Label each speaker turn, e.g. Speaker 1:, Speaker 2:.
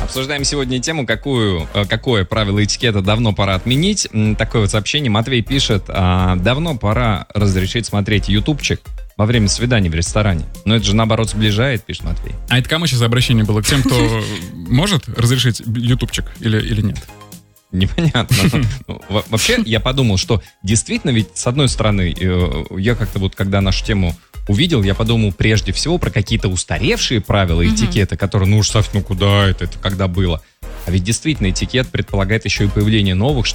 Speaker 1: Обсуждаем сегодня тему, какое правило этикета давно пора отменить. Такое вот сообщение. Матвей пишет: давно пора разрешить смотреть ютубчик во время свиданий в ресторане. Но это же, наоборот, сближает, пишет Матвей.
Speaker 2: А это кому сейчас обращение было? К тем, кто может разрешить ютубчик или нет?
Speaker 1: Непонятно. Вообще, я подумал, что действительно, ведь, с одной стороны, я как-то вот, когда нашу тему увидел, я подумал прежде всего про какие-то устаревшие правила этикета, которые, куда это когда было. А ведь действительно этикет предполагает еще и появление новых